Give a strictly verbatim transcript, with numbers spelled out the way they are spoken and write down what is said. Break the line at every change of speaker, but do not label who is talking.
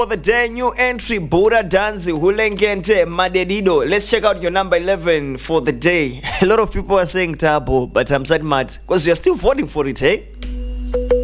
For the day, new entry, Bura Danzi, Hulengente, Madedido. Let's check out your number eleven for the day. A lot of people are saying Tabo, but I'm sad mad because you're still voting for it, eh?